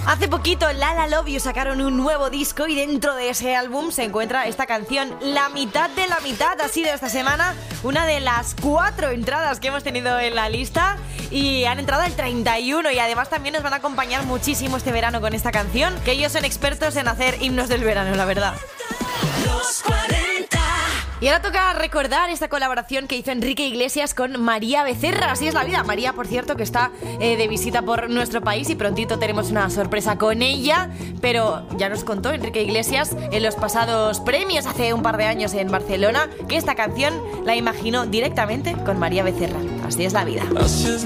Hace poquito La Love You sacaron un nuevo disco y dentro de ese álbum se encuentra esta canción, La mitad de la mitad. Ha sido esta semana una de las 4 entradas que hemos tenido en la lista y han entrado el 31 y además también nos van a acompañar muchísimo este verano con esta canción, que ellos son expertos en hacer himnos del verano, la verdad. Los 40. Y ahora toca recordar esta colaboración que hizo Enrique Iglesias con María Becerra. Así es la vida. María, por cierto, que está de visita por nuestro país y prontito tenemos una sorpresa con ella. Pero ya nos contó Enrique Iglesias en los pasados premios hace un par de años en Barcelona que esta canción la imaginó directamente con María Becerra. Así es la vida. Así es